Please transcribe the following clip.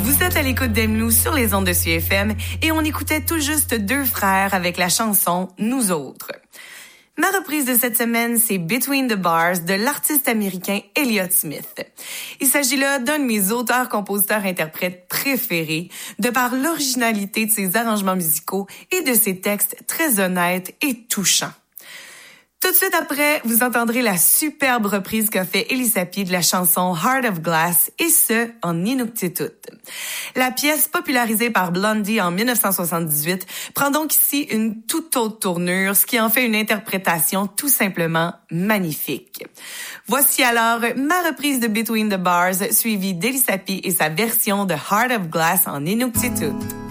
Vous êtes à l'écoute d'Emlou sur les ondes de CFM et on écoutait tout juste Deux frères avec la chanson Nous autres. Ma reprise de cette semaine, c'est Between the Bars de l'artiste américain Elliott Smith. Il s'agit là d'un de mes auteurs-compositeurs-interprètes préférés, de par l'originalité de ses arrangements musicaux et de ses textes très honnêtes et touchants. Tout de suite après, vous entendrez la superbe reprise qu'a fait Elisapie de la chanson Heart of Glass, et ce, en Inuktitut. La pièce, popularisée par Blondie en 1978, prend donc ici une toute autre tournure, ce qui en fait une interprétation tout simplement magnifique. Voici alors ma reprise de Between the Bars, suivie d'Elisapie et sa version de Heart of Glass en Inuktitut.